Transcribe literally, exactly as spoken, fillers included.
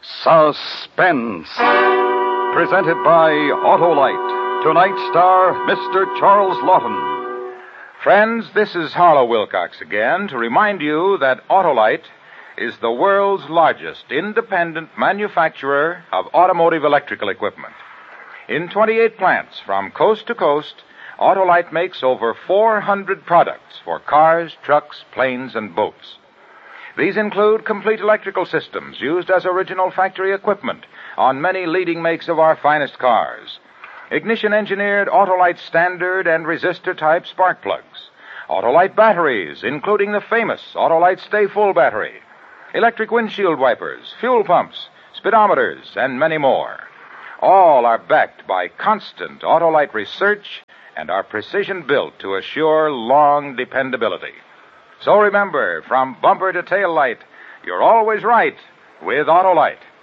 Suspense. Presented by Autolite. Tonight's star, Mister Charles Lawton. Friends, this is Harlow Wilcox again to remind you that Autolite is the world's largest independent manufacturer of automotive electrical equipment. In twenty-eight plants from coast to coast, Autolite makes over four hundred products for cars, trucks, planes, and boats. These include complete electrical systems used as original factory equipment on many leading makes of our finest cars. Ignition-engineered Autolite standard and resistor-type spark plugs. Autolite batteries, including the famous Autolite Stay Full battery. Electric windshield wipers, fuel pumps, speedometers, and many more. All are backed by constant Autolite research and are precision-built to assure long dependability. So remember, from bumper to tail light, you're always right with Autolite.